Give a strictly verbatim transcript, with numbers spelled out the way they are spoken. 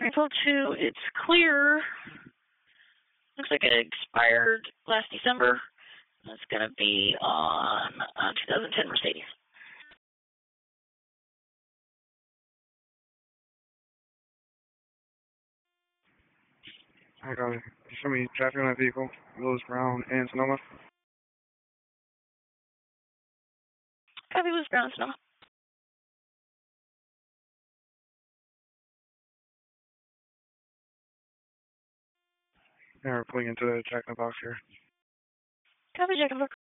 three twelve two, it's clear. Looks like it expired last December. That's going to be on uh, two thousand ten Mercedes. I got it. Show me traffic on that vehicle. Lewis Brown and Sonoma. Copy, Lewis Brown, Sonoma. Yeah, we're pulling into the Jack in the Box here. Copy, Jack in the Box.